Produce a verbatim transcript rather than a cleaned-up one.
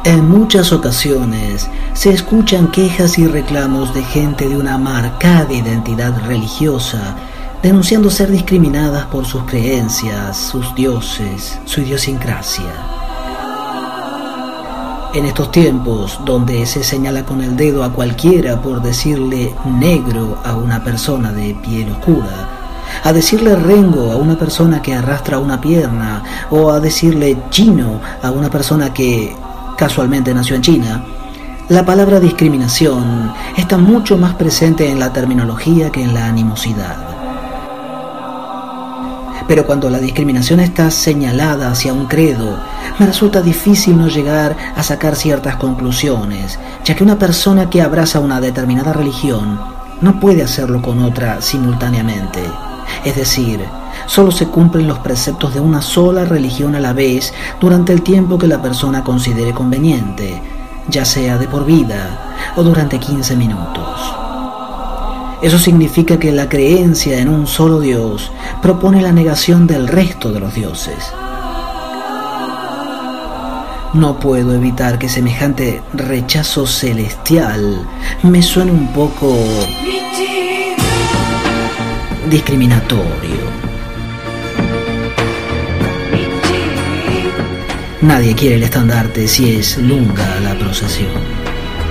En muchas ocasiones se escuchan quejas y reclamos de gente de una marcada identidad religiosa, denunciando ser discriminadas por sus creencias, sus dioses, su idiosincrasia. En estos tiempos, donde se señala con el dedo a cualquiera por decirle negro a una persona de piel oscura, a decirle rengo a una persona que arrastra una pierna, o a decirle chino a una persona que casualmente nació en China, la palabra discriminación está mucho más presente en la terminología que en la animosidad. Pero cuando la discriminación está señalada hacia un credo, me resulta difícil no llegar a sacar ciertas conclusiones, ya que una persona que abraza una determinada religión no puede hacerlo con otra simultáneamente. Es decir, solo se cumplen los preceptos de una sola religión a la vez durante el tiempo que la persona considere conveniente, ya sea de por vida o durante quince minutos. Eso significa que la creencia en un solo Dios propone la negación del resto de los dioses. No puedo evitar que semejante rechazo celestial me suene un poco discriminatorio. Nadie quiere el estandarte si es lunga la procesión.